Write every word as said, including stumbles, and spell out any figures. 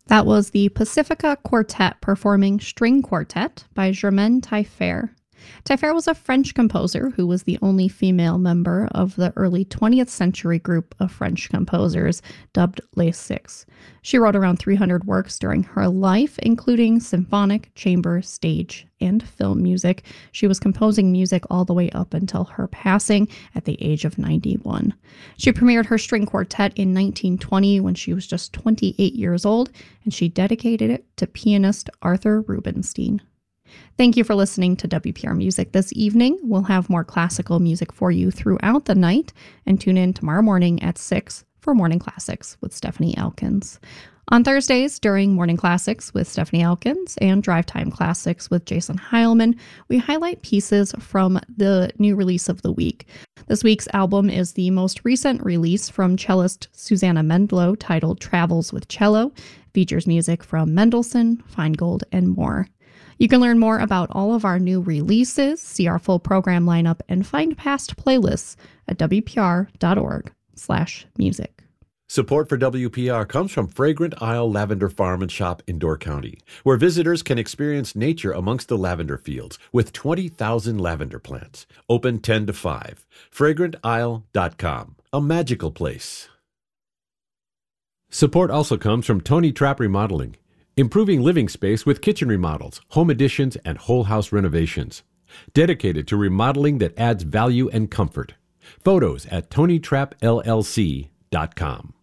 That was the Pacifica Quartet performing String Quartet by Germaine Taillefer. Taillefer was a French composer who was the only female member of the early twentieth century group of French composers dubbed Les Six. She wrote around three hundred works during her life, including symphonic, chamber, stage, and film music. She was composing music all the way up until her passing at the age of ninety-one. She premiered her string quartet in nineteen twenty when she was just twenty-eight years old, and she dedicated it to pianist Arthur Rubinstein. Thank you for listening to W P R Music this evening. We'll have more classical music for you throughout the night, and tune in tomorrow morning at six for Morning Classics with Stephanie Elkins. On Thursdays, during Morning Classics with Stephanie Elkins and Drive Time Classics with Jason Heilman, we highlight pieces from the new release of the week. This week's album is the most recent release from cellist Susanna Mendlow, titled Travels with Cello. It features music from Mendelssohn, Feingold, and more. You can learn more about all of our new releases, see our full program lineup, and find past playlists at w p r dot org slash music. Support for W P R comes from Fragrant Isle Lavender Farm and Shop in Door County, where visitors can experience nature amongst the lavender fields with twenty thousand lavender plants. Open ten to five. fragrant isle dot com, a magical place. Support also comes from Tony Trapp Remodeling, improving living space with kitchen remodels, home additions, and whole house renovations. Dedicated to remodeling that adds value and comfort. Photos at tony trapp l l c dot com.